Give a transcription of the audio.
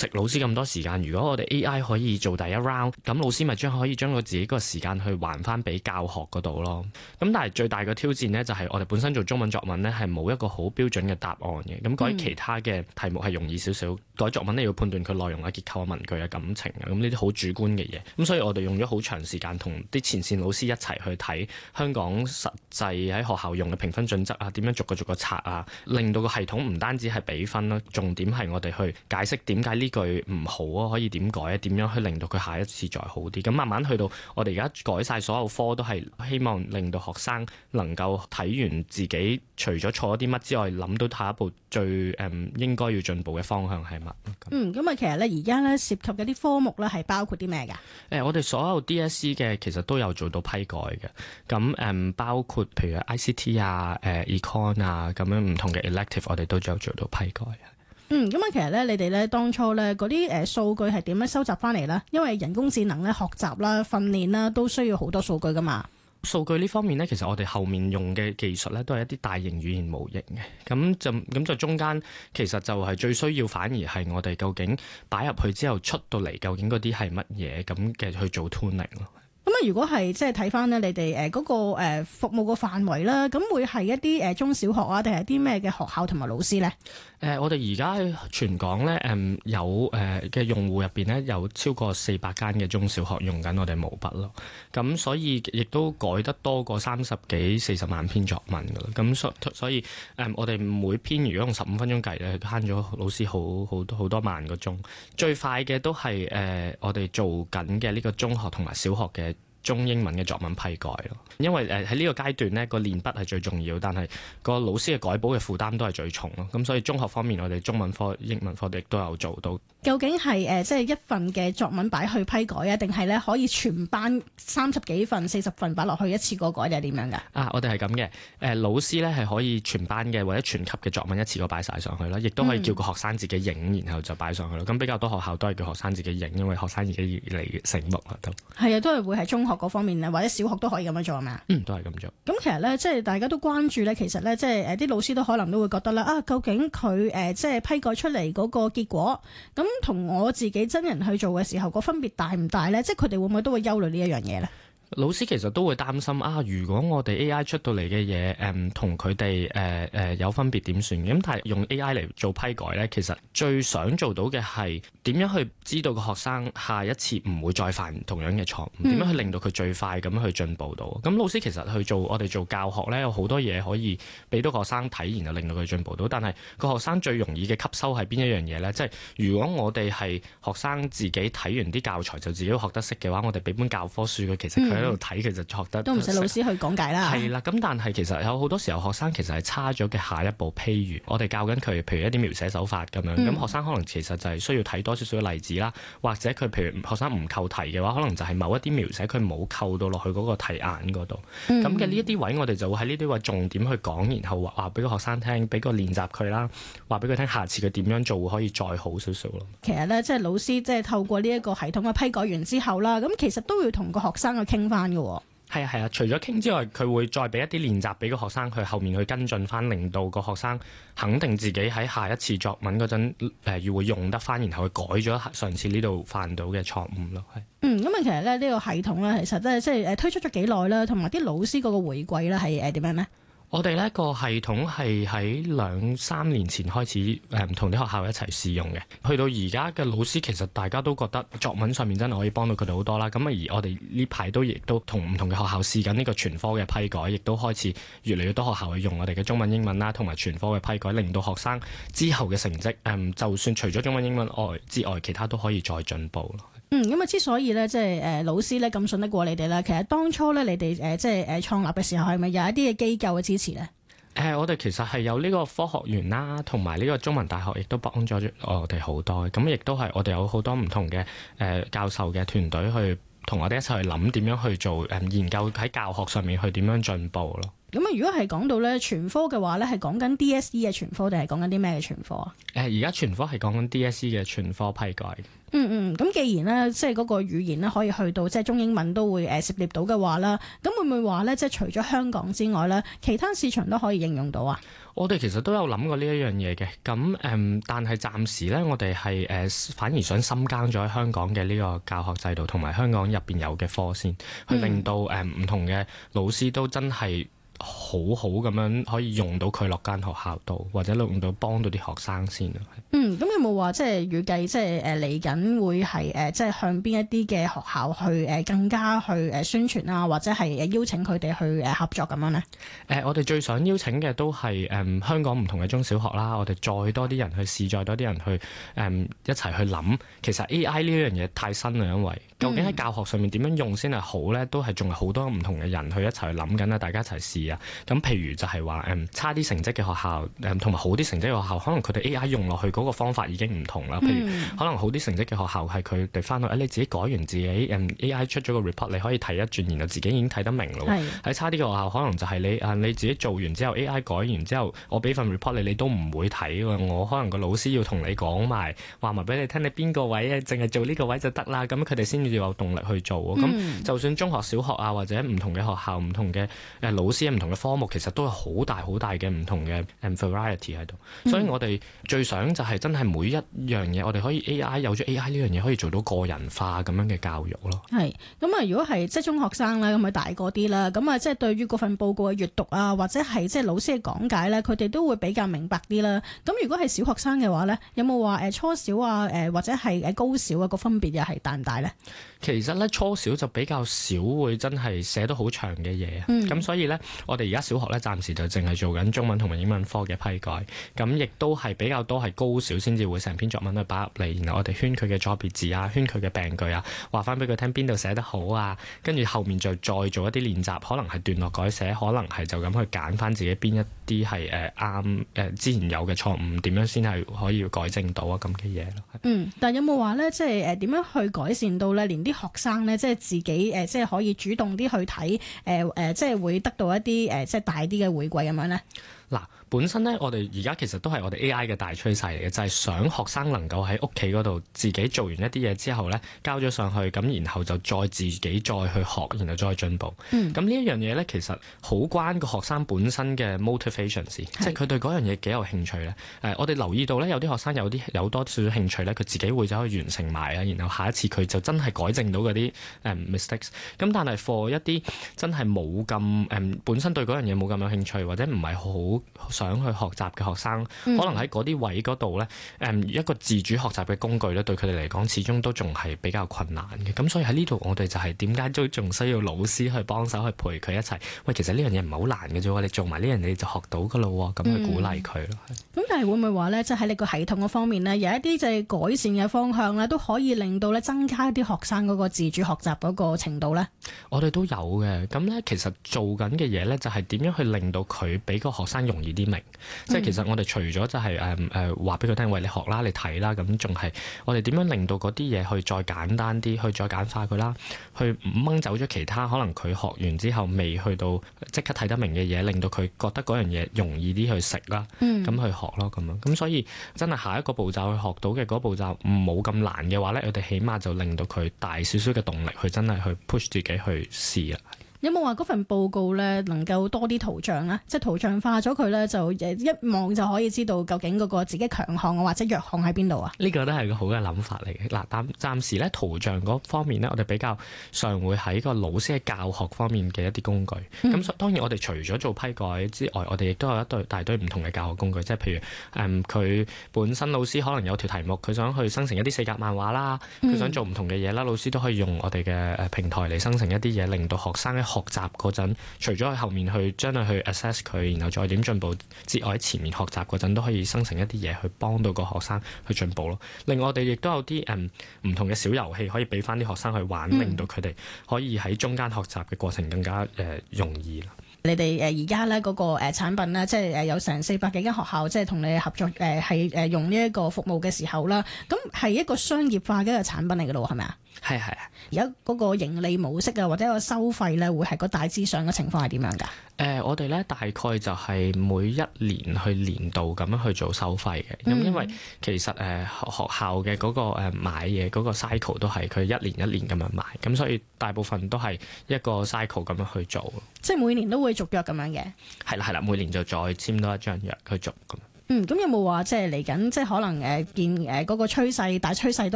食老師咁多時間，如果我哋 AI 可以做第一 round， 咁老師咪可以將自己個時間去還翻俾教學嗰度咯。咁但係最大嘅挑戰呢，就係我哋本身做中文作文呢，係冇一個好標準嘅答案嘅。咁改其他嘅題目係容易少少，改作文你要判斷佢內容啊、結構啊、文句啊、感情啊，咁呢啲好主觀嘅嘢。咁所以我哋用咗好長時間同啲前線老師一齊去睇香港實際喺學校用嘅評分準則啊，點樣逐個拆啊，令到個系統唔單止係俾分啦，重點係我哋去解釋點解呢句唔好啊，可以點改啊，點樣去令到佢下一次再好啲。咁慢慢去到我哋而家改晒所有科，都係希望令到學生能夠睇完自己除咗錯啲乜之外，諗到下一步最應該要進步嘅方向係乜。 咁啊，其實咧而家咧涉及嘅啲科目咧係包括啲咩㗎？ 我哋所有 DSE 嘅其實都有做到批改嘅。咁包括譬如 ICT 啊、Econ 啊咁樣唔同嘅 elective， 我哋都有做到批改。 咁啊，其實咧，你哋咧當初咧嗰啲數據係點樣收集翻嚟咧？因為人工智能咧學習啦、訓練啦，都需要好多數據噶嘛。 數據呢方面呢，其實我哋後面用嘅技術呢，都係一啲大型語言模型嘅。咁就中間其實就係最需要，反而係我哋究竟擺入去之後出到嚟，究竟嗰啲係乜嘢咁嘅去做 tuning 咯。 咁啊，如果係即係睇翻咧，你哋嗰個服務個範圍啦，咁會係一啲中小學啊，定係啲咩嘅學校同埋老師咧？ 我哋而家全港咧有嘅用戶入邊咧，有超過400間嘅中小學用緊我哋毛筆咯。咁所以亦都改得多過30幾40萬篇作文噶啦。咁所以我哋每篇如果用15分鐘計咧，慳咗老師好多萬個鐘。最快嘅都係我哋做緊嘅呢個中學同埋小學嘅中英文嘅作文批改咯，因為喺呢個階段呢個練筆係最重要，但係個老師嘅改簿嘅負擔都係最重咯。咁所以中學方面，我哋中文科、英文科亦都有做到。 究竟係即係一份嘅作文擺去批改啊，定係咧可以全班30幾份、40份擺落去一次過改，定係點樣㗎？ 我哋係咁嘅，老師咧係可以全班嘅或者全級嘅作文一次過擺晒上去啦，亦都可以叫個學生自己影，然後就擺上去咯。咁比較多學校都係叫學生自己影，因為學生自己越嚟越醒目啦都。係啊，都係會喺中學嗰方面啊，或者小學都可以咁樣做係咪啊？ 都係咁做。 咁其實咧，即係大家都關注咧，其實咧，即係啲老師都可能都會覺得啦，究竟佢即係批改出嚟嗰個結果，咁同我自己真人去做嘅時候，個分別大唔大咧？即係佢哋會唔會都會憂慮呢一樣嘢咧？ 老師其實都會擔心如果我哋 AI 出到嚟嘅嘢同佢哋有分別點算？咁但係用 AI 嚟做批改呢，其實最想做到嘅係點樣去知道個學生下一次唔會再犯同樣嘅錯誤？點樣去令到佢最快咁去進步到？咁老師其實去做我哋做教學呢，有好多嘢可以俾到學生睇，然後令到佢進步到。但係個學生最容易嘅吸收係邊一樣嘢呢？即係如果我哋係學生自己睇完啲教材就自己學得識嘅話，我哋俾本教科書佢，其實佢喺度睇，其實學得都唔使老師去講解啦。 係啦，咁但係其實有好多時候學生其實係差咗嘅下一步。譬如我哋教緊佢，譬如一啲描寫手法咁樣，咁學生可能其實就係需要睇多少少嘅例子啦，或者佢譬如學生唔扣題嘅話，可能就係某一啲描寫佢冇扣到落去嗰個題眼嗰度。咁嘅呢一啲位，我哋就會喺呢啲位重點去講，然後話俾個學生聽，俾個練習佢啦，話俾佢聽下次佢點樣做可以再好少少咯。其實咧，即係老師即係透過呢一個系統嘅批改完之後啦，咁其實都要同個學生去傾翻嘅。 係啊，除咗傾之外，佢會再俾一啲練習俾個學生，去後面去跟進翻，令到個學生肯定自己喺下一次作文嗰陣要會用得翻，然後去改咗上次呢度犯到嘅錯誤咯。 咁啊，其實咧呢個系統咧，其實咧即係推出咗幾耐啦，同埋啲老師嗰個回饋咧係點樣呢？ 我哋呢個系統係喺2-3年前開始同啲學校一齊試用嘅，去到而家嘅老師其實大家都覺得作文上面真係可以幫到佢哋好多啦。咁而我哋呢排都亦都同唔同嘅學校試緊呢個全科嘅批改，亦都開始越嚟越多學校去用我哋嘅中文英文啦，同埋全科嘅批改，令到學生之後嘅成績就算除咗中文英文之外，其他都可以再進步咯。 咁之所以咧，即係老師咧咁信得過你哋啦，其實當初咧你哋即係創立嘅時候，係咪有一啲嘅機構嘅支持咧？ 我哋其實係有呢個科學園啦，同埋呢個中文大學亦都幫咗我哋好多。咁亦都係我哋有好多唔同嘅教授嘅團隊去同我哋一齊去諗點樣去做研究，喺教學上面去點樣進步咯。 咁啊，如果係講到咧全科嘅話咧，係講緊 DSE 嘅全科定係講緊啲咩嘅全科啊？ 而家全科係講緊 DSE 嘅全科批改。 咁既然咧，即係嗰個語言咧可以去到即係中英文都會涉獵到嘅話啦，咁會唔會話咧，即係除咗香港之外咧，其他市場都可以應用到啊？ 我哋其實都有諗過呢一樣嘢嘅，咁但係暫時咧，我哋係反而想深耕咗喺香港嘅呢個教學制度，同埋香港入邊有嘅科先，去令到唔同嘅老師都真係好好咁樣可以用到佢落間學校度，或者用到幫到啲學生先。 咁有冇話即係預計即係嚟緊會係即係向邊一啲嘅學校去更加去宣傳啊，或者係邀請佢哋去合作咁樣呢？ 我哋最想邀請嘅都係香港唔同嘅中小學啦，我哋再多啲人去試，再多啲人去一齊去諗。其實 AI 呢樣嘢太新啦，因為究竟喺教學上面點樣用先係好呢？都係仲係好多唔同嘅人去一齊去諗緊啊！大家一齊試啊！咁譬如就係話差啲成績嘅學校同埋好啲成績嘅學校，可能佢哋 AI 用落去嗰個方法已經唔同啦。譬如可能好啲成績嘅學校係佢哋翻去你自己改完自己AI 出咗個 report， 你可以睇一轉，然後自己已經睇得明咯。喺差啲嘅學校，可能就係你自己做完之後 AI 改完之後，我俾份 report 你都唔會睇喎。我可能個老師要同你講埋，話埋俾你聽，你邊個位淨係做呢個位就得啦。咁佢哋先至有動力去做。咁就算中學、小學啊，或者唔同嘅學校、唔同嘅老師、唔同嘅科目，其實都有好大嘅唔同嘅 variety 喺度。所以我哋最想就係真係每一樣嘢，我哋可以 AI 有咗 AI 呢樣嘢，可以做到個人化咁樣嘅教育咯。 係咁啊！如果係即係中學生啦，咁佢大個啲啦，咁啊即係對於嗰份報告嘅閱讀啊，或者係即係老師嘅講解咧，佢哋都會比較明白啲啦。咁如果係小學生嘅話咧，有冇話初小啊或者係高小啊個分別又係大唔大咧？ 其實咧初小就比較少會真係寫得好長嘅嘢，咁所以咧我哋而家小學咧暫時就淨係做緊中文同埋英文科嘅批改，咁亦都係比較多係高小先至會成篇作文去擺入嚟，然後我哋圈佢嘅錯別字啊，圈佢嘅病句啊，話翻俾佢聽邊度寫得好啊，跟住後面就再做一啲練習，可能係段落改寫，可能係就咁去揀翻自己邊一啲係啱之前有嘅錯誤，點樣先係可以改正到啊咁嘅嘢咯。 但係有冇話咧，即係點樣去改善到咧，連啲學生咧，即係自己即係可以主動啲去睇即係會得到一啲即係大啲嘅回饋咁樣咧？ 嗱，本身咧，我哋而家其實都係我哋 AI 嘅大趨勢嚟嘅，就係想學生能夠喺屋企嗰度自己做完一啲嘢之後咧，交咗上去，咁然後就再自己再去學，然後再進步。咁呢一樣嘢咧，其實好關個學生本身嘅 motivation 事，即係佢對嗰樣嘢幾有興趣咧。我哋留意到咧，有啲學生有多少少興趣咧，佢自己會走去完成埋啊，然後下一次佢就真係改正到嗰啲mistakes。咁但係 for 一啲真係冇咁本身對嗰樣嘢冇咁有興趣，或者唔係好想去學習嘅學生，可能喺嗰啲位嗰度咧，一個自主學習嘅工具咧，對佢哋嚟講始終都仲係比較困難嘅。咁所以喺呢度我哋就係點解都仲需要老師去幫手去陪佢一齊。喂，其實呢樣嘢唔係好難嘅啫喎，你做埋呢樣嘢你就學到㗎咯喎，咁去鼓勵佢咯。 咁但係會唔會話咧，即係喺你個系統嘅方面咧，有一啲就係改善嘅方向咧，都可以令到咧增加啲學生嗰個自主學習嗰個程度咧？ 我哋都有嘅。咁咧其實做緊嘅嘢咧，就係點樣去令到佢俾個學生容易啲明。即係其實我哋除咗就係話俾佢聽，喂，你學啦，你睇啦，咁仲係我哋點樣令到嗰啲嘢去再簡單啲，去再簡化佢啦，去掹走咗其他可能佢學完之後未去到即刻睇得明嘅嘢，令到佢覺得嗰樣嘢容易啲去食啦，咁去學咯咁樣。咁所以真係下一個步驟去學到嘅嗰步驟冇咁難嘅話咧，我哋起碼就令到佢大少少嘅動力去真係去 push 自己去試啦。 有冇話嗰份報告咧能夠多啲圖像咧？即係圖像化咗佢咧，就一望就可以知道究竟嗰個自己強項或者弱項喺邊度啊？呢個都係個好嘅諗法嚟嘅。嗱，暫時咧圖像嗰方面咧，我哋比較常會喺個老師嘅教學方面嘅一啲工具。咁當然我哋除咗做批改之外，我哋亦都有一大堆唔同嘅教學工具。即係譬如佢本身老師可能有條題目，佢想去生成一啲四格漫畫啦，佢想做唔同嘅嘢啦，老師都可以用我哋嘅平台嚟生成一啲嘢，令到學生學習嗰陣，除咗喺後面去將佢去 assess 佢，然後再點進步之外，喺前面學習嗰陣都可以生成一啲嘢去幫到個學生去進步咯。另外我哋亦都有啲唔同嘅小遊戲可以俾翻啲學生去玩，令到佢哋可以喺中間學習嘅過程更加容易啦。你哋而家咧嗰個產品咧，即係有成400幾間學校即係同你合作係用呢一個服務嘅時候啦，咁係一個商業化嘅一個產品嚟嘅咯，係咪啊？ 係係。 而家嗰個盈利模式啊，或者個收費咧，會係個大致上嘅情況係點樣㗎？ 我哋咧大概就係每一年去年度咁樣去做收費嘅。咁因為其實學校嘅嗰個買嘢嗰個 cycle 都係佢一年一年咁樣買，咁所以大部分都係一個 cycle 咁樣去做。即係每年都會續約咁樣嘅。 係啦係啦，每年就再簽多一張約去續咁。 咁有冇話即係嚟緊，即係可能見嗰個趨勢大趨勢都